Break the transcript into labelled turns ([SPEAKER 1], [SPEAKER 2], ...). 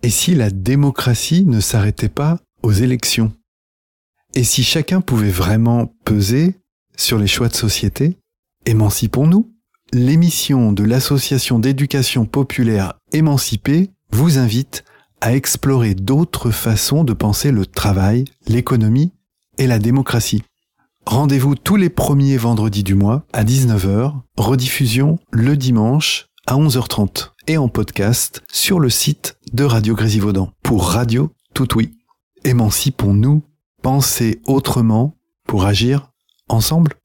[SPEAKER 1] Et si la démocratie ne s'arrêtait pas aux élections? Et si chacun pouvait vraiment peser sur les choix de société? Émancipons-nous. L'émission de l'association d'éducation populaire Émancipée vous invite à explorer d'autres façons de penser le travail, l'économie et la démocratie. Rendez-vous tous les premiers vendredis du mois à 19h, rediffusion le dimanche à 11h30 et en podcast sur le site de Radio Grésivaudan pour Radio Tout Oui. Émancipons-nous, pensez autrement pour agir ensemble.